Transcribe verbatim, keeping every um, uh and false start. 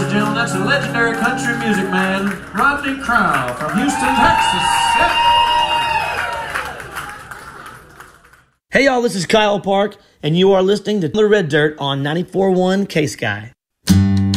and gentlemen, that's a legendary country music man, Rodney Crowell from Houston, Texas. Yep. Hey y'all, this is Kyle Park, and you are listening to The Red Dirt on ninety-four point one K-Sky.